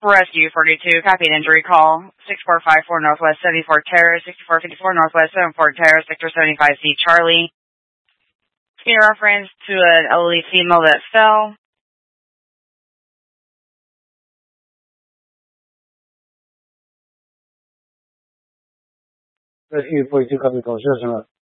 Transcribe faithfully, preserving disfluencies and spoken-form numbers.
Rescue forty-two, copy an injury call. six four five four Northwest seventy-four Terrace, sixty-four fifty-four Northwest seventy-four Terrace, Sector seventy-five C Charlie. In reference to an elderly female that fell. Rescue forty-two, copy call. Citizen.